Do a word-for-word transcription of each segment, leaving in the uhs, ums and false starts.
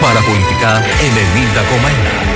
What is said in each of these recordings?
Παραπολιτικά ενενήντα κόμμα ένα.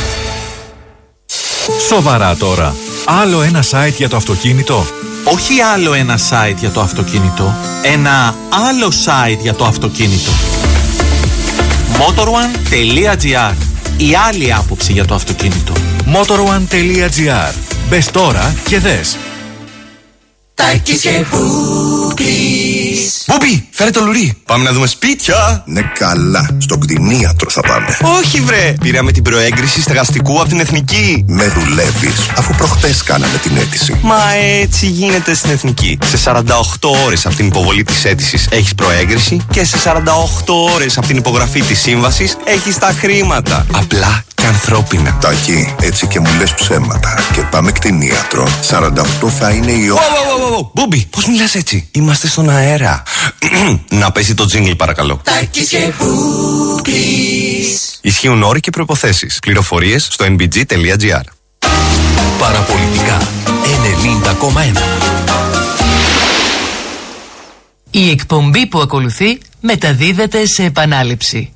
Σοβαρά τώρα. Άλλο ένα site για το αυτοκίνητο. Όχι άλλο ένα site για το αυτοκίνητο. Ένα άλλο site για το αυτοκίνητο. motorone τελεία gr. Η άλλη άποψη για το αυτοκίνητο. motorone τελεία gr. Μπες τώρα και δες. Τάκης και Μπούμπης. Μπούμπη, φέρε το λουρί. Πάμε να δούμε σπίτια. Ναι, καλά. Στον κτηνίατρο θα πάμε. Όχι, βρε. Πήραμε την προέγκριση στεγαστικού από την Εθνική. Με δουλεύεις, αφού προχτές κάναμε την αίτηση. Μα έτσι γίνεται στην Εθνική. Σε σαράντα οκτώ ώρες από την υποβολή της αίτησης έχεις προέγκριση και σε σαράντα οκτώ ώρες από την υπογραφή της σύμβασης έχεις τα χρήματα. Απλά και ανθρώπινα. Τάκη, έτσι και μου λες ψέματα. Και πάμε κτηνίατρο. σαράντα οκτώ θα είναι η ώρα. Μπούμπη, πώς μιλάς έτσι? Είμαστε στον αέρα. Να πέσει το τζίνγκλ, παρακαλώ. Τάκης και Μπούμπης. Ισχύουν όροι και προϋποθέσεις. Πληροφορίες στο εν μπι τζι τελεία τζι άρ. Παραπολιτικά ενενήντα κόμμα ένα. Η εκπομπή που ακολουθεί μεταδίδεται σε επανάληψη.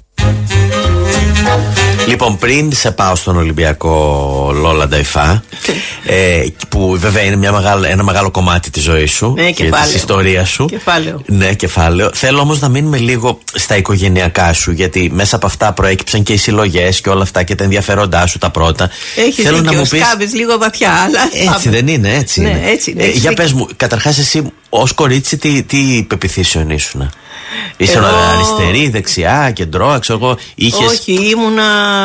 Λοιπόν, πριν σε πάω στον Ολυμπιακό Λόλα Νταϊφά, ε, που βέβαια είναι μια μεγάλο, ένα μεγάλο κομμάτι της ζωής σου ναι, και της ιστορίας σου. Κεφάλαιο. Ναι, κεφάλαιο. Θέλω όμως να μείνουμε λίγο στα οικογενειακά σου, γιατί μέσα από αυτά προέκυψαν και οι συλλογές και όλα αυτά και τα ενδιαφέροντά σου τα πρώτα. Έχεις Θέλω δίκιο, να μου πεις... σκάβεις λίγο βαθιά, αλλά... Έτσι δεν είναι, έτσι ναι, είναι. Έτσι είναι. Ε, για πες μου, καταρχάς εσύ ως κορίτσι τι, τι πεποιθήσεων ήσουνα? Είσαι Εγώ... αριστερή, δεξιά, κεντρό, ξέρω εγώ, είχες... Όχι, ήμουνα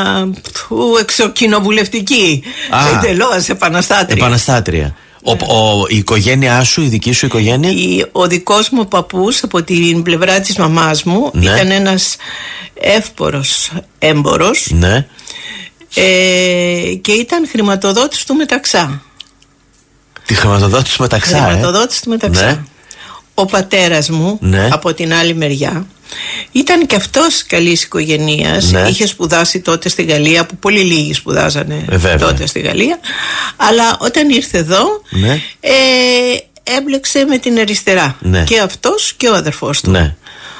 εξοκοινοβουλευτική. Εντελώς επαναστάτρια. Επαναστάτρια. Ναι. Ο, ο, η οικογένειά σου, η δική σου οικογένεια. Η, ο δικός μου παππούς από την πλευρά της μαμάς μου, ναι, ήταν ένας εύπορος έμπορος. Ναι. Ε, και ήταν χρηματοδότης του Μεταξά. Τη χρηματοδότης του Μεταξά, Χρηματοδότης ε? του Μεταξά. Ναι. Ο πατέρας μου, ναι, από την άλλη μεριά, ήταν και αυτός καλής οικογενείας. Ναι. Είχε σπουδάσει τότε στη Γαλλία, που πολύ λίγοι σπουδάζανε ε, τότε στη Γαλλία. Αλλά όταν ήρθε εδώ, ναι, ε, έμπλεξε με την αριστερά. Ναι. Και αυτός και ο αδερφός του. Ναι.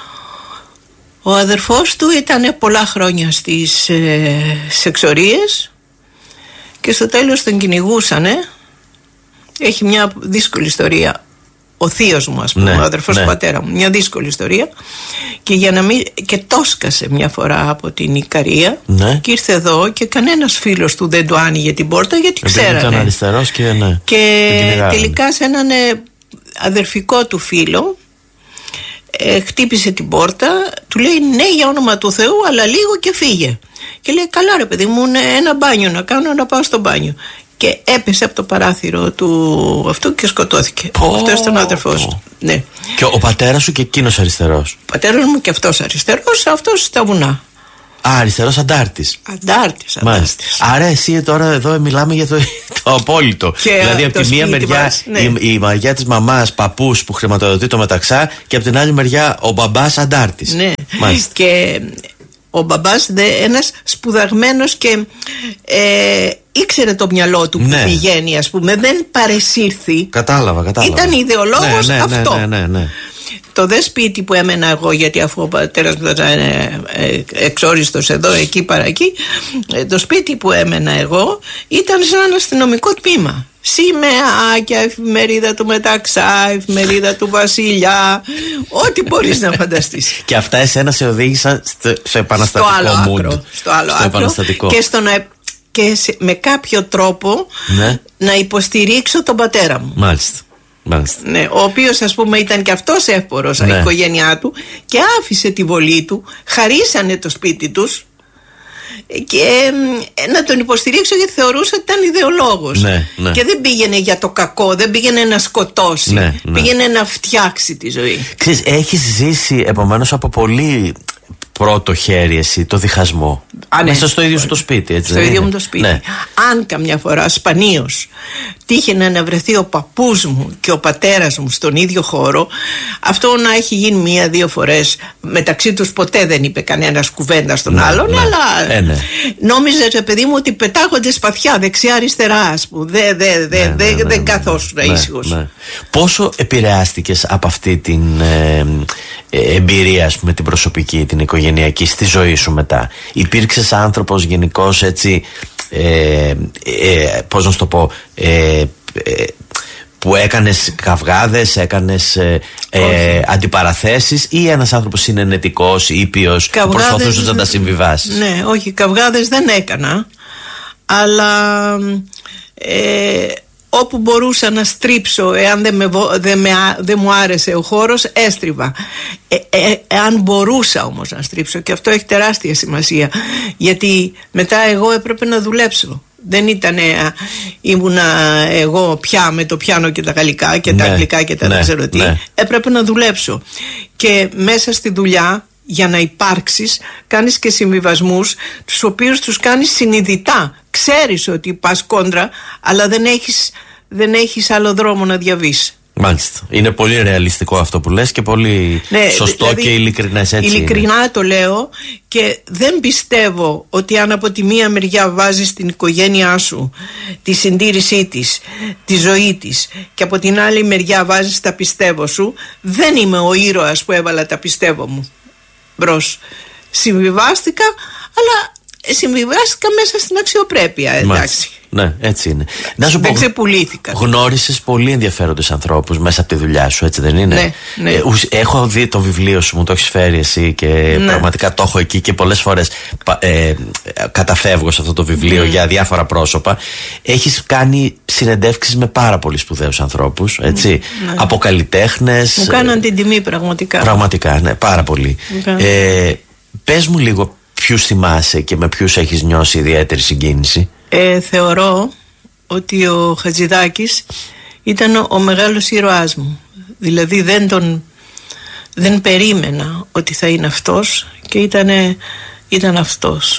Ο αδερφός του ήταν πολλά χρόνια στις ε, εξορίες και στο τέλος τον κυνηγούσανε. Έχει μια δύσκολη ιστορία. Ο θείος μου, ας πούμε, ναι, ο αδερφός, ναι, του πατέρα μου. Μια δύσκολη ιστορία. Και για να μην. Και τόσκασε μια φορά από την Ικαρία. Ναι. Και ήρθε εδώ και κανένας φίλος του δεν του άνοιγε την πόρτα, γιατί επειδή ξέρανε. Ήταν αριστερός και ναι. Και τελικά σε έναν αδερφικό του φίλο ε, χτύπησε την πόρτα. Του λέει ναι, για όνομα του Θεού, αλλά λίγο και φύγε. Και λέει καλά, ρε παιδί μου, ένα μπάνιο να κάνω, να πάω στο μπάνιο. Και έπεσε από το παράθυρο του αυτού και σκοτώθηκε. Oh. Αυτός ήταν ο αδερφός του. Ναι. Και ο πατέρας σου και εκείνος αριστερός? Ο πατέρας μου και αυτός αριστερός, αυτός στα βουνά. Α, αριστερός αντάρτης. Αντάρτης, αντάρτης. Άρα εσύ τώρα εδώ μιλάμε για το, το απόλυτο. Και δηλαδή από τη μία μεριά μας, ναι, η, η μαγιά της μαμάς, παππούς που χρηματοδοτεί το Μεταξά, και από την άλλη μεριά ο μπαμπάς αντάρτης. Ναι. Μάλιστα. Και ο μπαμπάς ένας σπουδαγμένος και ε, ήξερε το μυαλό του, ναι, που πηγαίνει, ας πούμε, δεν παρεσύρθη. Κατάλαβα, κατάλαβα. Ήταν ιδεολόγος, ναι, ναι, αυτό. Ναι, ναι, ναι, ναι. Το δε σπίτι που έμενα εγώ, γιατί αφού ο πατέρας μου ήταν εξόριστος εδώ, εκεί, παρά εκεί, το σπίτι που έμενα εγώ ήταν σαν ένα αστυνομικό τμήμα. Σημαίακια, εφημερίδα του Μεταξά, εφημερίδα του Βασιλιά, ό,τι μπορείς να φανταστείς. Και αυτά εσένα σε οδήγησαν στο, στο επαναστατικό στο άλλο mood. Άκρο, στο άλλο στο επαναστατικό. Και, στο να, και σε, με κάποιο τρόπο, ναι, να υποστηρίξω τον πατέρα μου. Μάλιστα. Μάλιστα. Ναι, ο οποίος, ας πούμε, ήταν και αυτός εύπορος, ναι, η οικογένειά του, και άφησε τη βολή του, χαρίσανε το σπίτι τους και ε, να τον υποστηρίξω, γιατί θεωρούσα ότι ήταν ιδεολόγος, ναι, ναι, και δεν πήγαινε για το κακό, δεν πήγαινε να σκοτώσει, ναι, ναι, πήγαινε να φτιάξει τη ζωή. Ξέρεις, έχεις ζήσει επομένως από πολύ πρώτο χέρι εσύ το διχασμό. Α, ναι, μέσα στο ίδιο σου το σπίτι, έτσι? Στο ίδιο μου το σπίτι. Ναι. Αν καμιά φορά σπανίως τύχαινε να βρεθεί ο παππούς μου και ο πατέρας μου στον ίδιο χώρο, αυτό να έχει γίνει μία-δύο φορές, μεταξύ τους ποτέ δεν είπε κανένας κουβέντα στον ναι, άλλον, ναι, αλλά ε, ναι. νόμιζε, ρε παιδί μου, ότι πετάγονται σπαθιά δεξιά-αριστερά, ας πούμε. Δεν δε, δε, ναι, δε, ναι, ναι, ναι, καθόσουν ναι, ήσυχος. Ναι. Πόσο επηρεάστηκες από αυτή την ε, ε, εμπειρία, ας πούμε, την προσωπική, την οικογενειακή, στη ζωή σου μετά? Υπήρξες άνθρωπος γενικώς έτσι, ε, ε, πώς να σου το πω, ε, ε, που έκανες καυγάδες, έκανες ε, ε, αντιπαραθέσεις, ή ένας άνθρωπος συνενετικός, ήπιος, που προσπαθούσες να τα συμβιβάσεις? Ναι, όχι, καυγάδες δεν έκανα, αλλά ε, όπου μπορούσα να στρίψω, εάν δεν, με, δεν, με, δεν μου άρεσε ο χώρος, έστριβα. Ε, ε, εάν μπορούσα όμως να στρίψω, και αυτό έχει τεράστια σημασία, γιατί μετά εγώ έπρεπε να δουλέψω. Δεν ήταν, ήμουνα εγώ πια με το πιάνο και τα γαλλικά και ναι, τα αγγλικά και τα ναι, δεν ξέρω τι. Ναι. Έπρεπε να δουλέψω. Και μέσα στη δουλειά, για να υπάρξεις, κάνεις και συμβιβασμούς, τους οποίους τους κάνεις συνειδητά. Ξέρεις ότι πας κόντρα, αλλά δεν έχεις, δεν έχεις άλλο δρόμο να διαβείς. Μάλιστα. Είναι πολύ ρεαλιστικό αυτό που λες και πολύ ναι, σωστό, δηλαδή, και ειλικρινές, έτσι ειλικρινά είναι. Το λέω, και δεν πιστεύω ότι αν από τη μία μεριά βάζεις την οικογένειά σου, τη συντήρησή της, τη ζωή της, και από την άλλη μεριά βάζεις τα πιστεύω σου, δεν είμαι ο ήρωας που έβαλα τα πιστεύω μου μπρος. Συμβιβάστηκα, αλλά συμβιβάστηκα μέσα στην αξιοπρέπεια, εντάξει. Ναι, έτσι είναι. Να σου δεν πω, ξεπουλήθηκα. Γνώρισες πολύ ενδιαφέροντες ανθρώπους μέσα από τη δουλειά σου, έτσι δεν είναι? Ναι, ναι. Ε, έχω δει το βιβλίο σου, μου το έχεις φέρει εσύ, και ναι, πραγματικά το έχω εκεί, και πολλές φορές ε, καταφεύγω σε αυτό το βιβλίο mm. για διάφορα πρόσωπα. Έχεις κάνει συνεντεύξεις με πάρα πολύ σπουδαίους ανθρώπους, έτσι, ναι, από καλλιτέχνες. Μου κάναν την τιμή, πραγματικά. Πραγματικά, ναι, πάρα πολύ. Okay. Ε, πες μου λίγο, ποιους θυμάσαι και με ποιους έχεις νιώσει ιδιαίτερη συγκίνηση? Ε, θεωρώ ότι ο Χατζηδάκης ήταν ο μεγάλος ήρωάς μου. Δηλαδή δεν τον δεν περίμενα ότι θα είναι αυτός, και ήτανε, ήταν αυτός.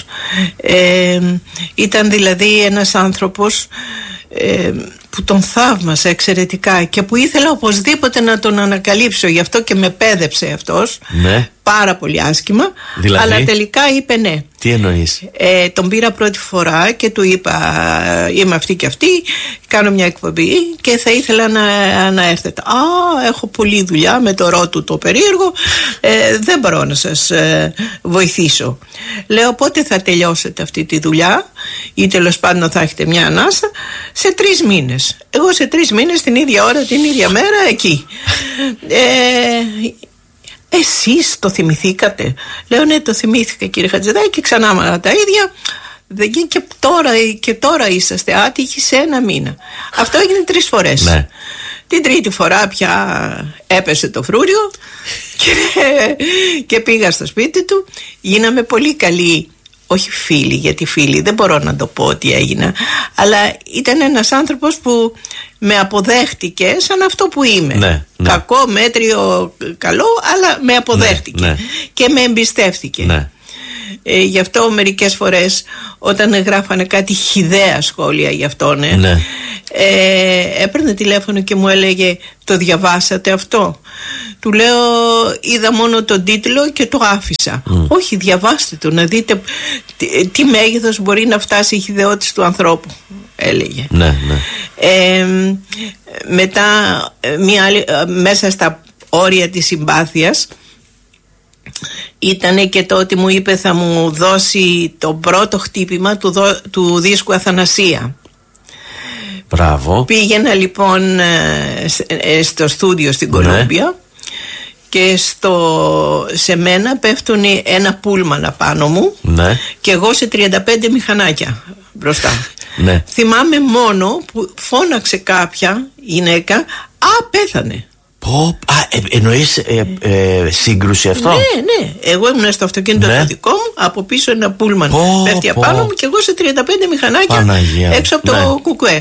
Ε, ήταν δηλαδή ένας άνθρωπος ε, που τον θαύμασα εξαιρετικά και που ήθελα οπωσδήποτε να τον ανακαλύψω. Γι' αυτό και με πέδεψε αυτός, ναι, πάρα πολύ άσχημα, δηλαδή, αλλά τελικά είπε ναι. Τι εννοείς? Ε, τον πήρα πρώτη φορά και του είπα, είμαι αυτή και αυτή, κάνω μια εκπομπή και θα ήθελα να, να έρθετε. Α, έχω πολλή δουλειά με το ρότου το περίεργο, ε, δεν μπορώ να σας ε, βοηθήσω. Λέω, πότε θα τελειώσετε αυτή τη δουλειά, ή τέλος πάντων θα έχετε μια ανάσα? Σε τρεις μήνες. Εγώ σε τρεις μήνες, την ίδια ώρα, την ίδια μέρα, εκεί. ε, Εσείς το θυμηθήκατε? Λέω, ναι, το θυμήθηκα, κύριε Χατζηδάκη, και ξανά τα ίδια. Και τώρα, και τώρα είσαστε άτυχοι σε ένα μήνα. Αυτό έγινε τρεις φορές. Ναι. Την τρίτη φορά πια έπεσε το φρούριο και, και πήγα στο σπίτι του. Γίναμε πολύ καλοί, όχι φίλοι, γιατί φίλοι δεν μπορώ να το πω ότι έγινα, αλλά ήταν ένας άνθρωπος που με αποδέχτηκε σαν αυτό που είμαι. Ναι, ναι. Κακό, μέτριο, καλό, αλλά με αποδέχτηκε, ναι, ναι, και με εμπιστεύτηκε. Ναι. Ε, γι' αυτό μερικές φορές όταν γράφανε κάτι χυδαία σχόλια γι' αυτόν, ε, ναι, ε, έπαιρνε τηλέφωνο και μου έλεγε, το διαβάσατε αυτό? Του λέω, είδα μόνο τον τίτλο και το άφησα. Mm. Όχι, διαβάστε το, να δείτε τι, τι μέγεθος μπορεί να φτάσει η χυδαιότης του ανθρώπου, έλεγε. Ναι, ναι. Ε, μετά μια άλλη, μέσα στα όρια της συμπάθειας ήτανε και το ότι μου είπε θα μου δώσει το πρώτο χτύπημα του, δο, του δίσκου Αθανασία. Μπράβο. Πήγαινα λοιπόν στο στούντιο στην Κολούμπια, ναι, και στο, σε μένα πέφτουν ένα πούλμαν απάνω μου, ναι, και εγώ σε τριάντα πέντε μηχανάκια μπροστά. Ναι. Θυμάμαι μόνο που φώναξε κάποια γυναίκα, α, πέθανε. Πω, α, ε, εννοείς ε, ε, σύγκρουση αυτό? Ναι, ναι. Εγώ ήμουν στο αυτοκίνητο, ναι, το δικό μου, από πίσω ένα πούλμαν πω, πέφτει πω. απάνω μου, και εγώ σε τριάντα πέντε μηχανάκια, Παναγία, έξω από, ναι, το κουκουέ.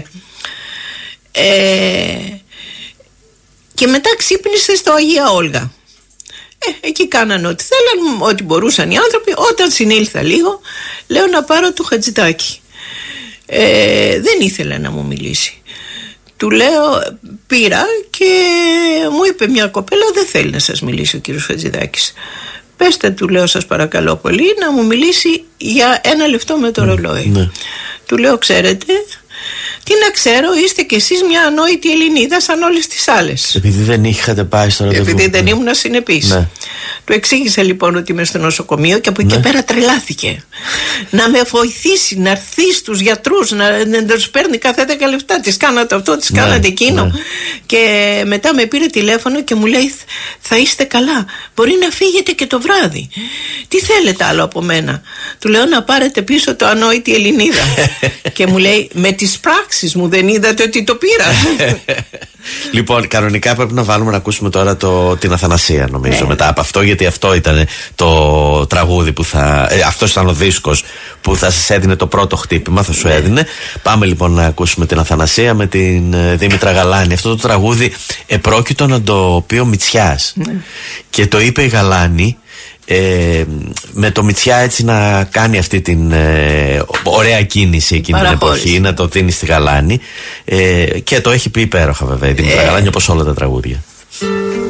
Ε, και μετά ξύπνησε στο Αγία Όλγα. Ε, εκεί κάνανε ό,τι θέλαν, ό,τι μπορούσαν οι άνθρωποι. Όταν συνήλθα λίγο, λέω να πάρω το Χατζηδάκη. Ε, δεν ήθελε να μου μιλήσει. Του λέω, πήρα και μου είπε μια κοπέλα, δεν θέλει να σας μιλήσει ο κύριος Χατζηδάκης. Πέστε, του λέω, σας παρακαλώ πολύ, να μου μιλήσει για ένα λεπτό με το mm, ρολόι. Ναι. Του λέω, ξέρετε, τι να ξέρω, είστε κι εσείς μια ανόητη Ελληνίδα σαν όλες τις άλλες. Επειδή δεν είχατε πάει στο ραντεβού. Επειδή δεν ήμουν συνεπής. Ναι. Του εξήγησα λοιπόν ότι είμαι στο νοσοκομείο και από εκεί ναι. πέρα τρελάθηκε. Να με βοηθήσει, να έρθει στους γιατρούς, να, να τους παίρνει κάθε δέκα λεπτά. Της κάνατε αυτό, της ναι, κάνατε εκείνο. Ναι. Και μετά με πήρε τηλέφωνο και μου λέει, θα είστε καλά. Μπορεί να φύγετε και το βράδυ. Τι θέλετε άλλο από μένα? Του λέω, να πάρετε πίσω το ανόητη Ελληνίδα. Και μου λέει, με τις πράξεις μου δεν είδατε ότι το πήρα? Λοιπόν, κανονικά πρέπει να βάλουμε να ακούσουμε τώρα το, την Αθανασία, νομίζω, ναι. μετά από αυτό, γιατί αυτό ήταν το τραγούδι που θα. Ε, αυτός ήταν ο δίσκος που θα σας έδινε το πρώτο χτύπημα, θα σου ναι. έδινε. Πάμε λοιπόν να ακούσουμε την Αθανασία με την ε, Δήμητρα Γαλάνη. Αυτό το τραγούδι επρόκειτο να το πει ο Μητσιάς. Ναι. Και το είπε η Γαλάνη. Ε, με το Μητσιά έτσι να κάνει αυτή την ε, ωραία κίνηση εκείνη την εποχή, να το δίνει στη Γαλάνη, ε, και το έχει πει υπέροχα βέβαια η Δήμητρα Γαλάνη, όπως όλα τα τραγούδια.